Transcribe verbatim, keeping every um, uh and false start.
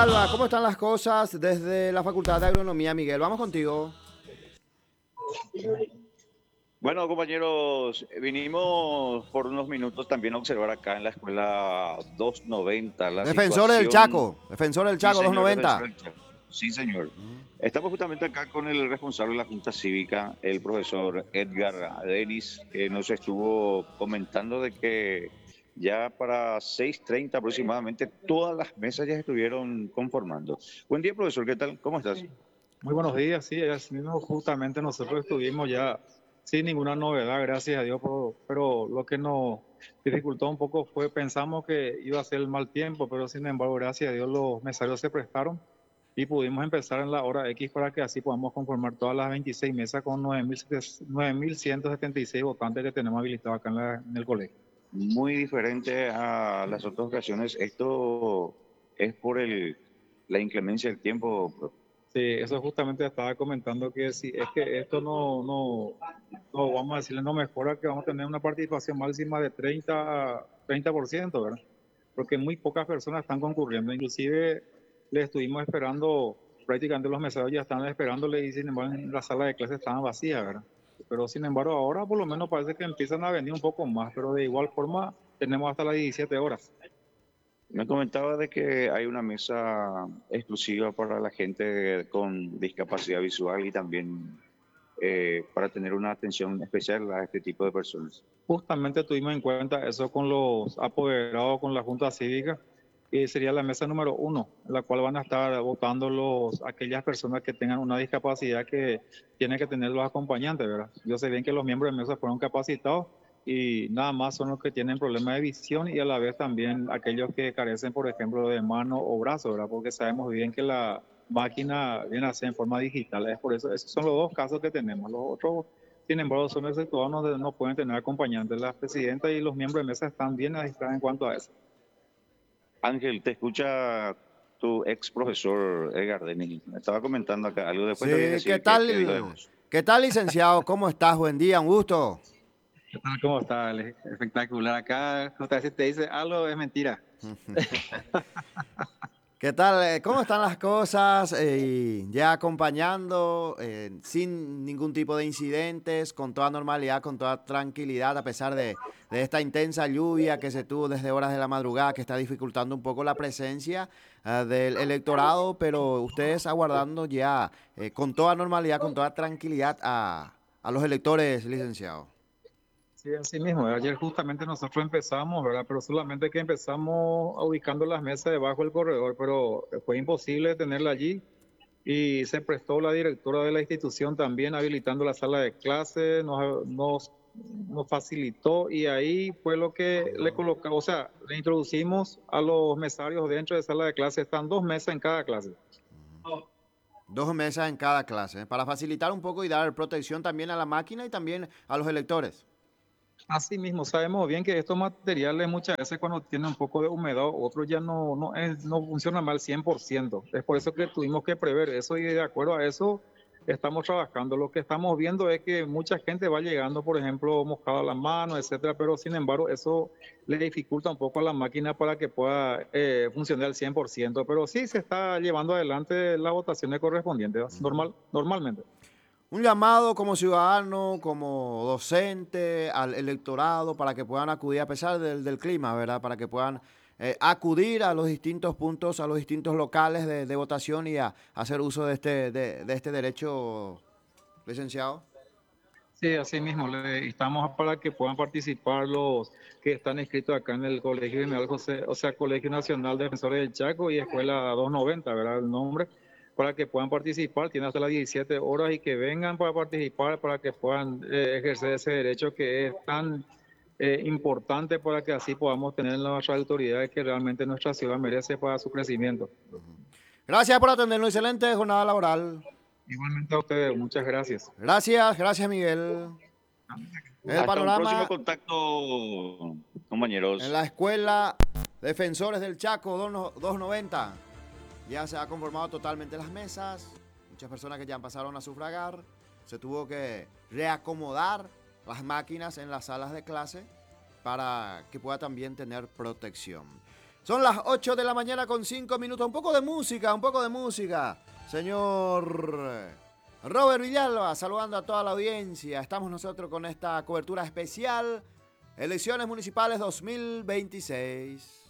Alba, ¿cómo están las cosas desde la Facultad de Agronomía, Miguel? Vamos contigo. Bueno, compañeros, vinimos por unos minutos también a observar acá en la escuela doscientos noventa la Defensores del situación. Chaco, Defensores del Sí, Chaco señor, doscientos noventa. defensor del Chaco. Sí, señor. Estamos justamente acá con el responsable de la Junta Cívica, el profesor Edgar Denis, que nos estuvo comentando de que ya para seis treinta aproximadamente todas las mesas ya estuvieron conformando. Buen día, profesor, ¿qué tal? ¿Cómo estás? Muy buenos días, sí, así mismo justamente nosotros estuvimos ya sin ninguna novedad, gracias a Dios, pero, pero lo que nos dificultó un poco fue, pensamos que iba a ser el mal tiempo, pero sin embargo, gracias a Dios, los mesarios se prestaron y pudimos empezar en la hora X para que así podamos conformar todas las veintiséis mesas con nueve mil ciento setenta y seis votantes que tenemos habilitados acá en, la- en el colegio. Muy diferente a las otras ocasiones. Esto es por el, la inclemencia del tiempo. Sí, eso justamente estaba comentando que si es que esto no, no, no, vamos a decirle, no mejora que vamos a tener una participación máxima de treinta, treinta por ciento, ¿verdad? Porque muy pocas personas están concurriendo. Inclusive le estuvimos esperando, prácticamente los meseros ya están esperándole y sin embargo en la sala de clases estaban vacías, ¿verdad? Pero sin embargo ahora por lo menos parece que empiezan a venir un poco más, pero de igual forma tenemos hasta las diecisiete horas. Me comentaba de que hay una mesa exclusiva para la gente con discapacidad visual y también eh, para tener una atención especial a este tipo de personas. Justamente tuvimos en cuenta eso con los apoderados, con la Junta Cívica, y sería la mesa número uno, en la cual van a estar votando los, aquellas personas que tengan una discapacidad que tienen que tener los acompañantes, ¿verdad? Yo sé bien que los miembros de mesa fueron capacitados y nada más son los que tienen problemas de visión y a la vez también aquellos que carecen, por ejemplo, de mano o brazo, ¿verdad? Porque sabemos bien que la máquina viene a ser en forma digital. Es por eso, esos son los dos casos que tenemos. Los otros, sin embargo, son exceptuados, no, no pueden tener acompañantes. La presidenta y los miembros de mesa están bien ajustados en cuanto a eso. Ángel, te escucha tu ex profesor Edgar Denis. Me estaba comentando acá algo. Después te voy a Sí, ¿qué decir qué, qué dijo de tal? vos. ¿Qué tal, licenciado? ¿Cómo estás? Buen día, un gusto. ¿Qué tal? ¿Cómo está? Ale? Espectacular. Acá, otra vez te dice algo, es mentira. ¿Qué tal? eh, ¿Cómo están las cosas? Eh, ya acompañando, eh, sin ningún tipo de incidentes, con toda normalidad, con toda tranquilidad, a pesar de, de esta intensa lluvia que se tuvo desde horas de la madrugada, que está dificultando un poco la presencia eh, del electorado, pero ustedes aguardando ya eh, con toda normalidad, con toda tranquilidad a, a los electores, licenciado. Sí, así mismo. Ayer justamente nosotros empezamos, ¿verdad? Pero solamente que empezamos ubicando las mesas debajo del corredor, pero fue imposible tenerla allí y se prestó la directora de la institución también habilitando la sala de clase, nos, nos, nos facilitó y ahí fue lo que le colocamos, o sea, le introducimos a los mesarios dentro de sala de clase, están dos mesas en cada clase. Dos mesas en cada clase, ¿eh? Para facilitar un poco y dar protección también a la máquina y también a los electores. Así mismo, sabemos bien que estos materiales muchas veces cuando tienen un poco de humedad, otros ya no, no, es, no funcionan mal cien por ciento. Es por eso que tuvimos que prever eso y de acuerdo a eso estamos trabajando. Lo que estamos viendo es que mucha gente va llegando, por ejemplo, mojada la mano, etcétera, pero sin embargo eso le dificulta un poco a la máquina para que pueda eh, funcionar al cien por ciento. Pero sí se está llevando adelante las votaciones correspondientes, normal, normalmente. Un llamado como ciudadano, como docente, al electorado, para que puedan acudir a pesar del, del clima, ¿verdad? Para que puedan eh, acudir a los distintos puntos, a los distintos locales de, de votación y a, a hacer uso de este, de, de este derecho, licenciado. Sí, así mismo, le estamos para que puedan participar los que están inscritos acá en el Colegio General José, o sea, Colegio Nacional de Defensores del Chaco y Escuela doscientos noventa, ¿verdad? El nombre, para que puedan participar, tiene hasta las diecisiete horas y que vengan para participar, para que puedan eh, ejercer ese derecho que es tan eh, importante para que así podamos tener las autoridades que realmente nuestra ciudad merece para su crecimiento. Gracias por atendernos. Excelente jornada laboral. Igualmente a ustedes, muchas gracias. Gracias, gracias Miguel. El Hasta un próximo panorama contacto, en compañeros. la escuela Defensores del Chaco doscientos noventa. Ya se ha conformado totalmente las mesas. Muchas personas que ya pasaron a sufragar. Se tuvo que reacomodar las máquinas en las salas de clase para que pueda también tener protección. Son las ocho de la mañana con cinco minutos. Un poco de música, un poco de música. Señor Robert Villalba, saludando a toda la audiencia. Estamos nosotros con esta cobertura especial. Elecciones municipales dos mil veintiséis.